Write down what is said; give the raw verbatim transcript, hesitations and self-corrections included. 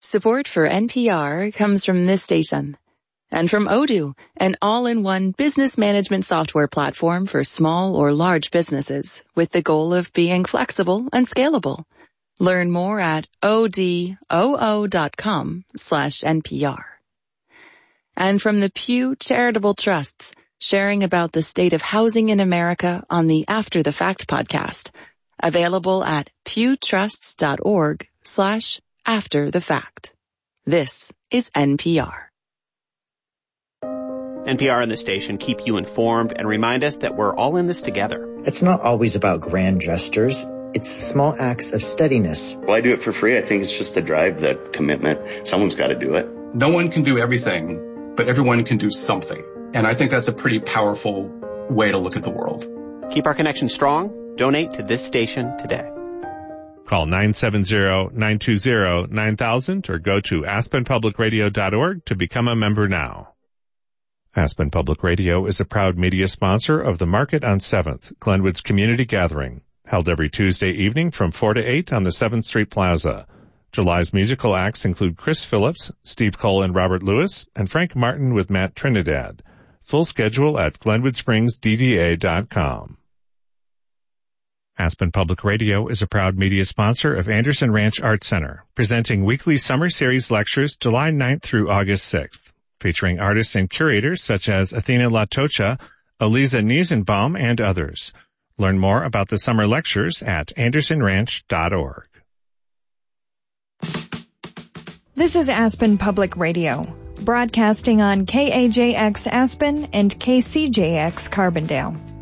Support for N P R comes from this station and from Odoo, an all-in-one business management software platform for small or large businesses with the goal of being flexible and scalable. Learn more at odoo dot com slash N P R. And from the Pew Charitable Trusts, sharing about the state of housing in America on the After the Fact podcast, available at pewtrusts.org slash after the fact. This is N P R. N P R and the station keep you informed and remind us that we're all in this together. It's not always about grand gestures. It's small acts of steadiness. Well, I do it for free. I think it's just the drive, the commitment. Someone's got to do it. No one can do everything, but everyone can do something. And I think that's a pretty powerful way to look at the world. Keep our connection strong. Donate to this station today. Call nine seven zero, nine two zero, nine thousand or go to aspen public radio dot org to become a member now. Aspen Public Radio is a proud media sponsor of the Market on seventh, Glenwood's community gathering, held every Tuesday evening from four to eight on the seventh Street Plaza. July's musical acts include Chris Phillips, Steve Cole and Robert Lewis, and Frank Martin with Matt Trinidad. Full schedule at glenwood springs d d a dot com. Aspen Public Radio is a proud media sponsor of Anderson Ranch Art Center, presenting weekly summer series lectures July ninth through August sixth, featuring artists and curators such as Athena Latocha, Eliza Niesenbaum, and others. Learn more about the summer lectures at anderson ranch dot org. This is Aspen Public Radio, broadcasting on K A J X Aspen and K C J X Carbondale.